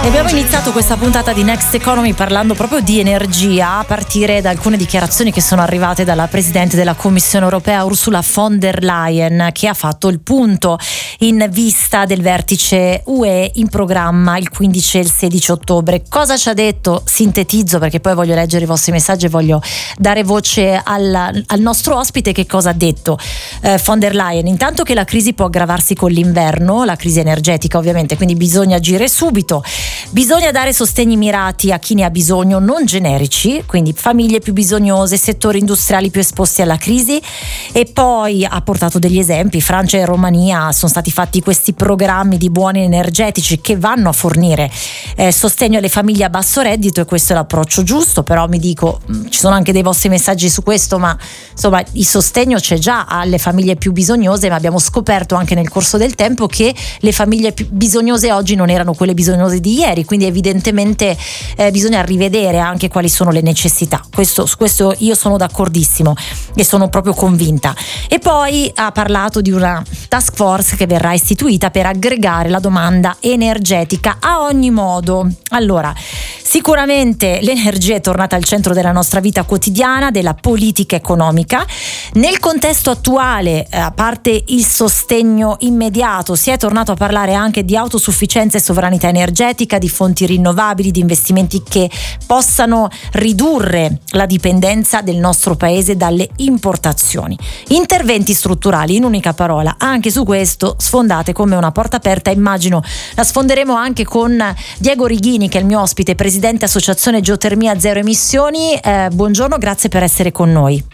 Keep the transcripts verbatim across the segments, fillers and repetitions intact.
E abbiamo iniziato questa puntata di Next Economy parlando proprio di energia, a partire da alcune dichiarazioni che sono arrivate dalla Presidente della Commissione Europea Ursula von der Leyen, che ha fatto il punto in vista del vertice U E in programma il quindici e il sedici ottobre. Cosa ci ha detto? Sintetizzo, perché poi voglio leggere i vostri messaggi e voglio dare voce al, al nostro ospite. Che cosa ha detto eh, von der Leyen? Intanto che la crisi può aggravarsi con l'inverno, la crisi energetica ovviamente, quindi bisogna agire subito. Bisogna dare sostegni mirati a chi ne ha bisogno, non generici, quindi famiglie più bisognose, settori industriali più esposti alla crisi. E poi ha portato degli esempi: Francia e Romania sono stati fatti questi programmi di buoni energetici che vanno a fornire eh, sostegno alle famiglie a basso reddito, e questo è l'approccio giusto. Però mi dico, ci sono anche dei vostri messaggi su questo, ma insomma il sostegno c'è già alle famiglie più bisognose, ma abbiamo scoperto anche nel corso del tempo che le famiglie più bisognose oggi non erano quelle bisognose di ieri, quindi evidentemente eh, bisogna rivedere anche quali sono le necessità. Questo, su questo io sono d'accordissimo e sono proprio convinta. E poi ha parlato di una task force che verrà istituita per aggregare la domanda energetica a ogni modo. Allora, sicuramente l'energia è tornata al centro della nostra vita quotidiana, della politica economica. Nel contesto attuale, a parte il sostegno immediato, si è tornato a parlare anche di autosufficienza e sovranità energetica, di fonti rinnovabili, di investimenti che possano ridurre la dipendenza del nostro paese dalle importazioni. Interventi strutturali, in un'unica parola. Anche su questo sfondate come una porta aperta. Immagino la sfonderemo anche con Diego Righini, che è il mio ospite, presidente Associazione Geotermia Zero Emissioni. Eh, buongiorno, grazie per essere con noi.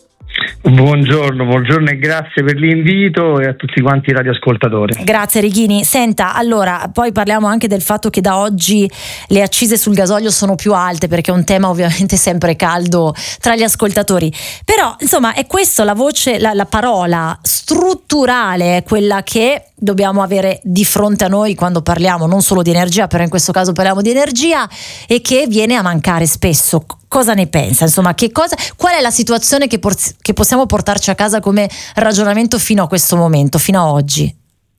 Buongiorno, buongiorno e grazie per l'invito, e a tutti quanti i radioascoltatori. Grazie Righini. Senta, allora, poi parliamo anche del fatto che da oggi le accise sul gasolio sono più alte, perché è un tema ovviamente sempre caldo tra gli ascoltatori. Però, insomma, è questa la voce, la, la parola strutturale, quella che dobbiamo avere di fronte a noi quando parliamo non solo di energia, però in questo caso parliamo di energia, e che viene a mancare spesso. Cosa ne pensa? Insomma, che cosa, qual è la situazione che, por- che possiamo portarci a casa come ragionamento fino a questo momento, fino a oggi?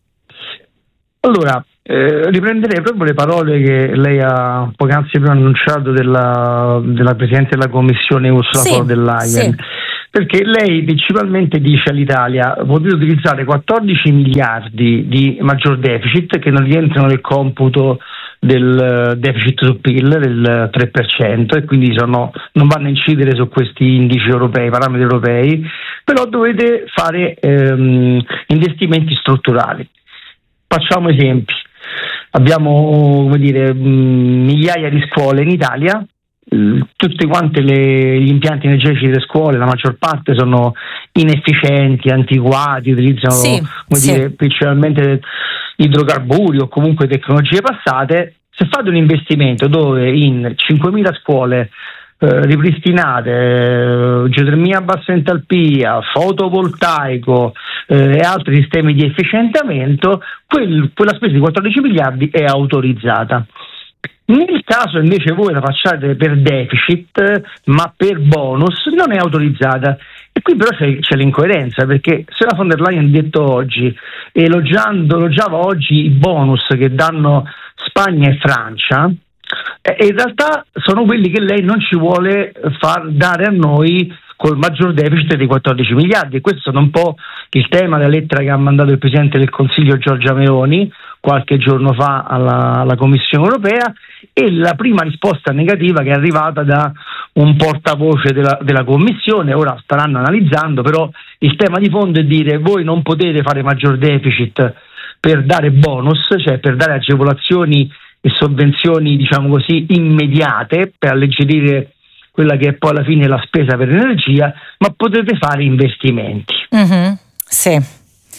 Allora, eh, riprenderei proprio le parole che lei ha poc'anzi prima annunciato della, della Presidente della Commissione Ursula sì, von der Leyen. Sì. Perché lei principalmente dice all'Italia: potete utilizzare quattordici miliardi di maggior deficit che non rientrano nel computo del deficit sul P I L del tre per cento, e quindi sono, non vanno a incidere su questi indici europei, parametri europei, però dovete fare ehm, investimenti strutturali. Facciamo esempi: abbiamo, come dire, migliaia di scuole in Italia. Tutte quante le, gli impianti energetici delle scuole, la maggior parte sono inefficienti, antiquati, utilizzano sì, come sì. dire, principalmente idrocarburi o comunque tecnologie passate. Se fate un investimento dove in cinquemila scuole eh, ripristinate eh, geotermia a bassa entalpia, fotovoltaico eh, e altri sistemi di efficientamento, quel, quella spesa di quattordici miliardi è autorizzata. Nel caso invece voi la facciate per deficit, ma per bonus, non è autorizzata. E qui però c'è, c'è l'incoerenza, perché se la von der Leyen ha detto oggi, elogiando, elogiava oggi i bonus che danno Spagna e Francia, eh, in realtà sono quelli che lei non ci vuole far dare a noi col maggior deficit di quattordici miliardi. E questo è un po' il tema della lettera che ha mandato il Presidente del Consiglio Giorgia Meloni qualche giorno fa alla, alla Commissione Europea, e la prima risposta negativa che è arrivata da un portavoce della, della Commissione. Ora staranno analizzando, però il tema di fondo è dire: voi non potete fare maggior deficit per dare bonus, cioè per dare agevolazioni e sovvenzioni, diciamo così, immediate per alleggerire quella che è poi alla fine la spesa per l'energia, ma potete fare investimenti. Mm-hmm, sì.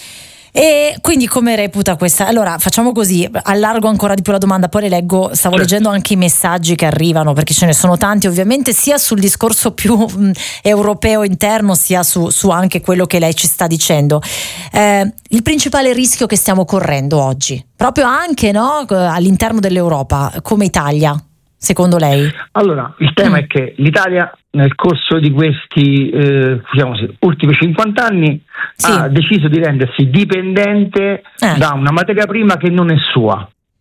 E quindi come reputa questa? Allora facciamo così, allargo ancora di più la domanda, poi le leggo, stavo certo. leggendo anche i messaggi che arrivano, perché ce ne sono tanti ovviamente, sia sul discorso più mh, europeo interno, sia su, su anche quello che lei ci sta dicendo. Eh, il principale rischio che stiamo correndo oggi, proprio anche no, all'interno dell'Europa, come Italia, secondo lei? Allora, il tema mm. è che l'Italia nel corso di questi eh, diciamo così, ultimi cinquanta anni sì. ha deciso di rendersi dipendente eh. da una materia prima che non è sua.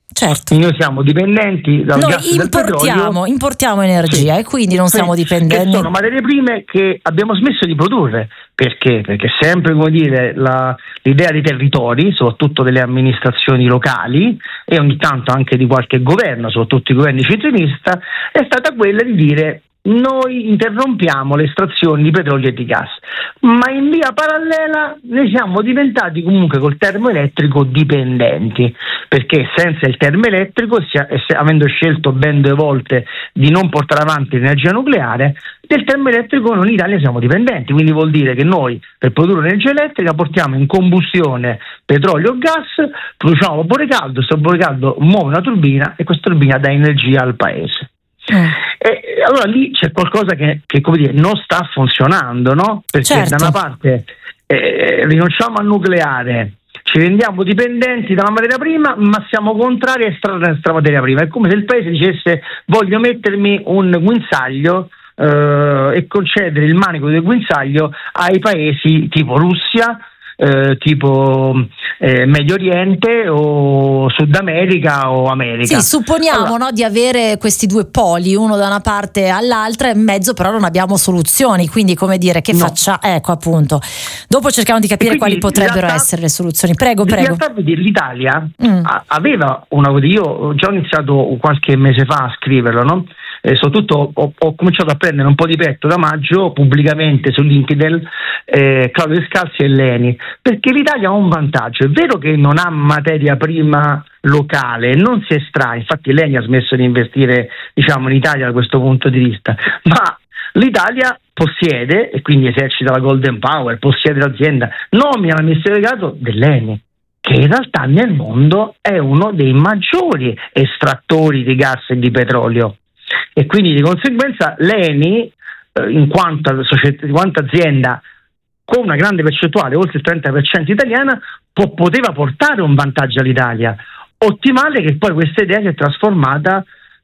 Certo. Noi siamo dipendenti dal Noi gas e dal petrolio. Importiamo energia, sì, e quindi non sì, siamo dipendenti. Che sono materie prime che abbiamo smesso di produrre. Perché? Perché sempre, come dire, la, l'idea dei territori, soprattutto delle amministrazioni locali e ogni tanto anche di qualche governo, soprattutto i governi centristi, è stata quella di dire: noi interrompiamo le estrazioni di petrolio e di gas, ma in via parallela ne siamo diventati comunque col termoelettrico dipendenti, perché senza il termoelettrico, avendo scelto ben due volte di non portare avanti l'energia nucleare, del termoelettrico noi in Italia siamo dipendenti, quindi vuol dire che noi per produrre energia elettrica portiamo in combustione petrolio o gas, produciamo vapore caldo, questo vapore caldo muove una turbina e questa turbina dà energia al paese. Mm. E allora lì c'è qualcosa che, che come dire, non sta funzionando, no? Perché certo, da una parte eh, rinunciamo al nucleare, ci rendiamo dipendenti dalla materia prima, ma siamo contrari a estrarre la nostra materia prima. È come se il paese dicesse: voglio mettermi un guinzaglio eh, e concedere il manico del guinzaglio ai paesi tipo Russia, Eh, tipo eh, Medio Oriente o Sud America o America. Sì, supponiamo allora, no, di avere questi due poli, uno da una parte all'altra, e in mezzo però non abbiamo soluzioni, quindi come dire, che no. faccia? Ecco, appunto. Dopo cerchiamo di capire quali potrebbero realtà, essere le soluzioni. Prego, prego. In realtà l'Italia mm. aveva una, io ho già iniziato qualche mese fa a scriverlo, no? Eh, soprattutto ho, ho cominciato a prendere un po' di petto da maggio pubblicamente su LinkedIn, eh, Claudio Descalzi e l'Eni, perché l'Italia ha un vantaggio. È vero che non ha materia prima locale, non si estrae, infatti l'Eni ha smesso di investire, diciamo, in Italia da questo punto di vista, ma l'Italia possiede, e quindi esercita la Golden Power, possiede l'azienda, nomina l'amministratore delegato dell'Eni, che in realtà nel mondo è uno dei maggiori estrattori di gas e di petrolio. E quindi di conseguenza l'Eni, eh, in quanto società, in quanto azienda con una grande percentuale, oltre il trenta per cento italiana, può, poteva portare un vantaggio all'Italia. Ottimale che poi questa idea si è trasformata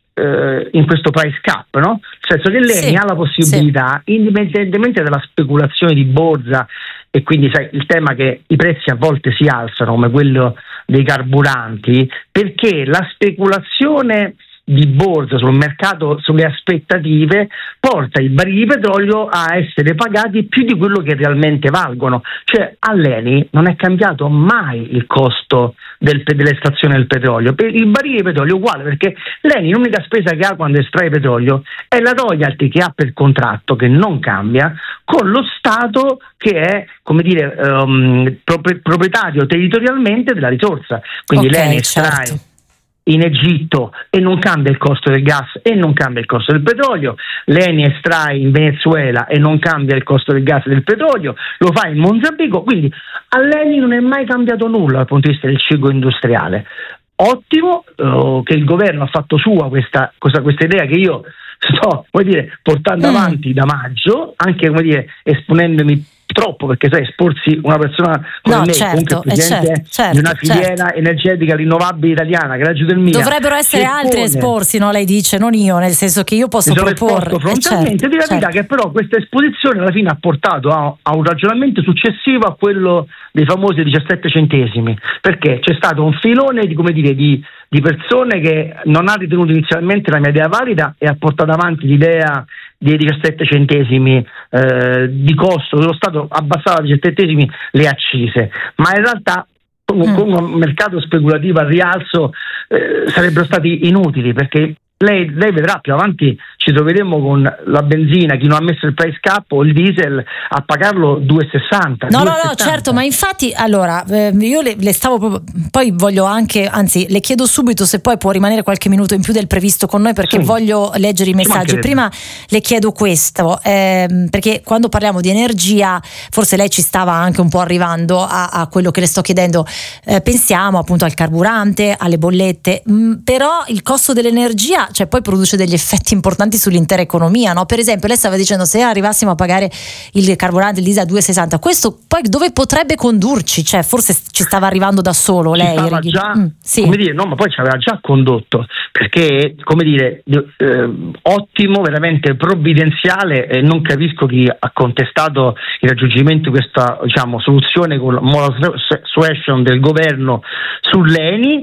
eh, in questo price cap, no? Nel senso che l'Eni sì, ha la possibilità, sì. indipendentemente dalla speculazione di borsa, e quindi sai, il tema che i prezzi a volte si alzano, come quello dei carburanti, perché la speculazione di borsa sul mercato, sulle aspettative, porta i barili di petrolio a essere pagati più di quello che realmente valgono. Cioè all'Eni non è cambiato mai il costo del, dell'estrazione del petrolio. Per il barile di petrolio è uguale, perché l'Eni l'unica spesa che ha quando estrae petrolio è la royalty che ha per contratto, che non cambia, con lo Stato che è, come dire, um, proprietario territorialmente della risorsa. Quindi okay, l'Eni estrae certo. in Egitto e non cambia il costo del gas e non cambia il costo del petrolio, l'Eni estrae in Venezuela e non cambia il costo del gas e del petrolio, lo fa in Mozambico, quindi all'Eni non è mai cambiato nulla dal punto di vista del ciclo industriale. Ottimo uh, che il governo ha fatto sua questa, questa, questa idea che io sto, come dire, portando mm. avanti da maggio, anche, come dire, esponendomi troppo, perché sai, esporsi una persona come no, lei, certo, comunque presidente certo, certo, di una filiera certo. energetica rinnovabile italiana, che è la geotermia. Dovrebbero essere altri a esporsi, no? Lei dice, non io, nel senso che io posso proporre. Frontalmente, di la verità che però questa esposizione alla fine ha portato a, a un ragionamento successivo a quello dei famosi diciassette centesimi, perché c'è stato un filone di, come dire, di, di persone che non ha ritenuto inizialmente la mia idea valida e ha portato avanti l'idea dei diciassette centesimi eh, di costo, dello Stato abbassava a diciassette centesimi le accise, ma in realtà con, mm. con un mercato speculativo al rialzo eh, sarebbero stati inutili, perché lei, lei vedrà più avanti ci troveremo con la benzina, chi non ha messo il price cap o il diesel a pagarlo due e sessanta. No, no, no, certo, ma infatti allora eh, io le, le stavo proprio, poi voglio anche, anzi le chiedo subito se poi può rimanere qualche minuto in più del previsto con noi, perché sì. voglio leggere i messaggi. Prima le chiedo questo, eh, perché quando parliamo di energia, forse lei ci stava anche un po' arrivando a, a quello che le sto chiedendo, eh, pensiamo appunto al carburante, alle bollette, mh, però il costo dell'energia, cioè poi produce degli effetti importanti sull'intera economia, no? Per esempio lei stava dicendo, se arrivassimo a pagare il carburante, il diesel a due e sessanta, questo poi dove potrebbe condurci? Cioè forse ci stava arrivando da solo lei, ci già, mm, sì. come dire, no, ma poi ci aveva già condotto, perché, come dire, eh, ottimo, veramente provvidenziale, e non capisco chi ha contestato il raggiungimento di questa, diciamo, soluzione con la moral suasion del governo sull'Eni,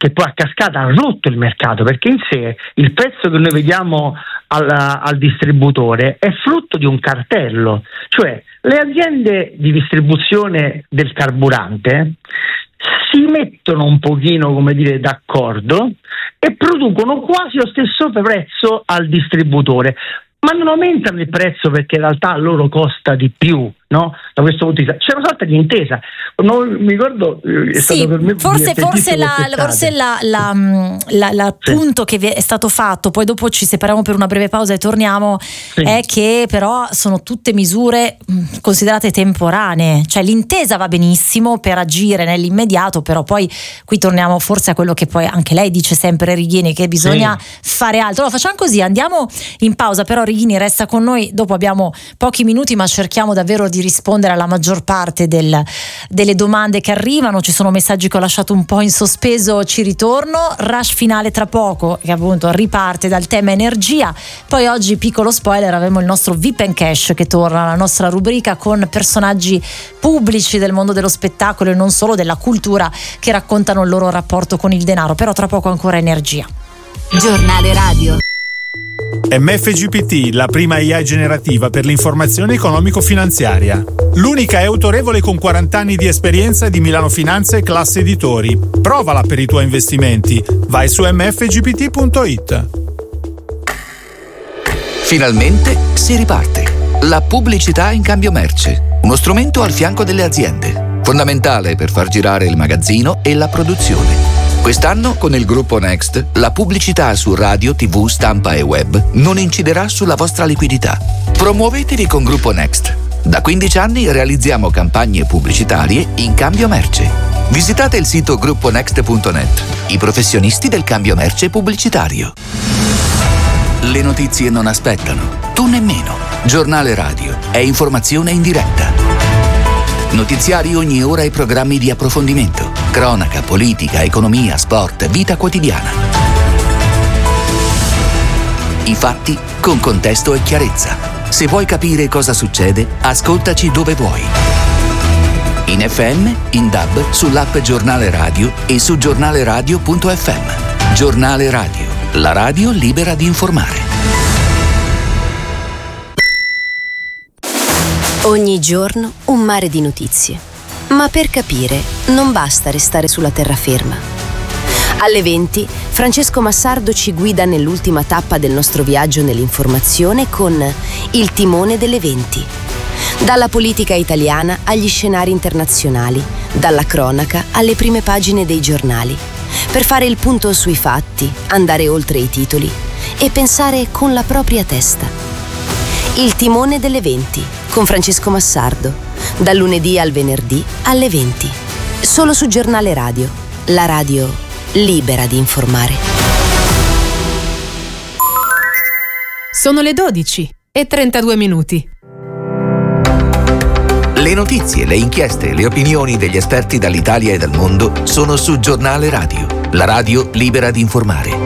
che poi a cascata ha rotto il mercato, perché in sé il prezzo che noi vediamo al, al distributore è frutto di un cartello, cioè le aziende di distribuzione del carburante si mettono un pochino, come dire, d'accordo e producono quasi lo stesso prezzo al distributore, ma non aumentano il prezzo perché in realtà a loro costa di più, no? Da questo punto di vista c'è una sorta di intesa. Non mi ricordo, è sì, stato per me forse forse la, forse la, la, la, la sì. punto che è stato fatto, poi dopo ci separiamo per una breve pausa e torniamo, sì. è che però sono tutte misure considerate temporanee, cioè l'intesa va benissimo per agire nell'immediato, però poi qui torniamo forse a quello che poi anche lei dice sempre, Righini, che bisogna sì. fare altro. Allora facciamo così, andiamo in pausa, però Righini resta con noi, dopo abbiamo pochi minuti ma cerchiamo davvero di rispondere alla maggior parte del, delle domande che arrivano. Ci sono messaggi che ho lasciato un po' in sospeso, ci ritorno. Rush finale tra poco, che appunto riparte dal tema energia. Poi oggi, piccolo spoiler, avremo il nostro V I P and Cash che torna, la nostra rubrica con personaggi pubblici del mondo dello spettacolo e non solo della cultura che raccontano il loro rapporto con il denaro. Però tra poco ancora energia. Giornale radio. M F G P T, la prima I A generativa per l'informazione economico-finanziaria. L'unica è autorevole con quaranta anni di esperienza di Milano Finanza e Classe Editori. Provala per i tuoi investimenti. Vai su m f g p t punto i t. Finalmente si riparte. La pubblicità in cambio merce. Uno strumento al fianco delle aziende. Fondamentale per far girare il magazzino e la produzione. Quest'anno, con il gruppo Next, la pubblicità su radio, tivù, stampa e web non inciderà sulla vostra liquidità. Promuovetevi con Gruppo Next. Da quindici anni realizziamo campagne pubblicitarie in cambio merce. Visitate il sito gruppo next punto net, i professionisti del cambio merce pubblicitario. Le notizie non aspettano, tu nemmeno. Giornale radio è informazione in diretta. Notiziari ogni ora e programmi di approfondimento. Cronaca, politica, economia, sport, vita quotidiana. I fatti con contesto e chiarezza. Se vuoi capire cosa succede, ascoltaci dove vuoi. In F M, in D A B, sull'app Giornale Radio e su giornaleradio punto f m. Giornale Radio, la radio libera di informare. Ogni giorno un mare di notizie. Ma per capire non basta restare sulla terraferma. Alle venti Francesco Massardo ci guida nell'ultima tappa del nostro viaggio nell'informazione con Il timone delle venti. Dalla politica italiana agli scenari internazionali, dalla cronaca alle prime pagine dei giornali. Per fare il punto sui fatti, andare oltre i titoli e pensare con la propria testa. Il timone delle venti con Francesco Massardo, dal lunedì al venerdì alle venti, solo su Giornale Radio, la radio libera di informare. Sono le dodici e trentadue minuti. Le notizie, le inchieste, le opinioni degli esperti dall'Italia e dal mondo sono su Giornale Radio, la radio libera di informare.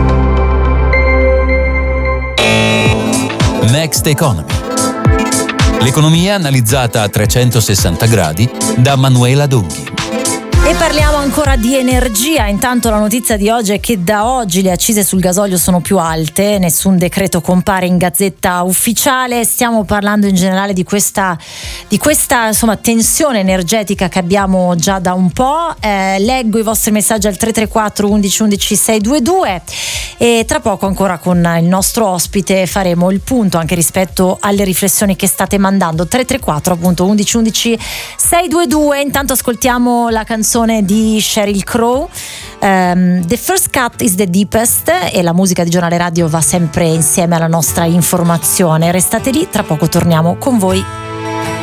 Next Economy. L'economia analizzata a trecentosessanta gradi da Manuela Donghi. E parliamo ancora di energia. Intanto la notizia di oggi è che da oggi le accise sul gasolio sono più alte, nessun decreto compare in Gazzetta Ufficiale. Stiamo parlando in generale di questa, di questa insomma, tensione energetica che abbiamo già da un po'. Eh, leggo i vostri messaggi al tre tre quattro undici undici seicentoventidue e tra poco ancora con il nostro ospite faremo il punto anche rispetto alle riflessioni che state mandando. tre tre quattro appunto undici undici seicentoventidue. Intanto ascoltiamo la canzone di Sheryl Crow, um, The First Cut is the Deepest, e la musica di Giornale Radio va sempre insieme alla nostra informazione. Restate lì, tra poco torniamo con voi.